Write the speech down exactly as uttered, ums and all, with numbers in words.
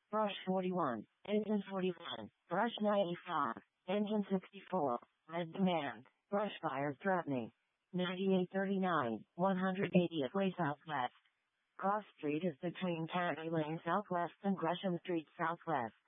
Brush forty-one, engine forty-one, brush ninety-five, engine sixty-four, red demand, brush fire threatening. ninety-eight thirty-nine, one hundred eightieth way southwest. Cross Street is between Candy Lane Southwest and Gresham Street Southwest.